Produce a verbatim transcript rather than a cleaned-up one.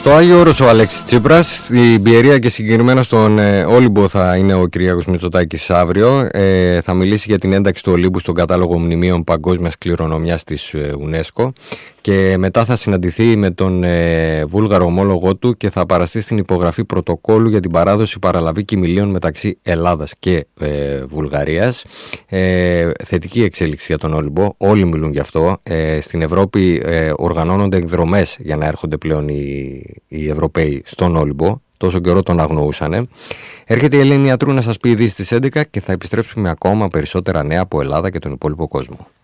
Στο Άγιο Όρος ο Αλέξης Τσίπρας, στην Πιερία και συγκεκριμένα στον ε, Όλυμπο θα είναι ο Κυριάκος Μητσοτάκης αύριο. Ε, θα μιλήσει για την ένταξη του Ολύμπου στον κατάλογο μνημείων παγκόσμιας κληρονομιάς της ε, UNESCO και μετά θα συναντηθεί με τον ε, Βούλγαρο ομόλογό του και θα παραστεί στην υπογραφή πρωτοκόλου για την παράδοση παραλαβή κοιμηλίων μεταξύ Ελλάδας και ε, Βουλγαρίας. Ε, θετική εξέλιξη για τον Όλυμπο, όλοι μιλούν γι' αυτό. Ε, στην Ευρώπη ε, οργανώνονται εκδρομές για να έρχονται πλέον οι, οι Ευρωπαίοι στον Όλυμπο. Τόσο καιρό τον αγνοούσανε. Έρχεται η Ελένη Ιατρού να σας πει ειδήσεις στις έντεκα και θα επιστρέψουμε με ακόμα περισσότερα νέα από Ελλάδα και τον υπόλοιπο κόσμο.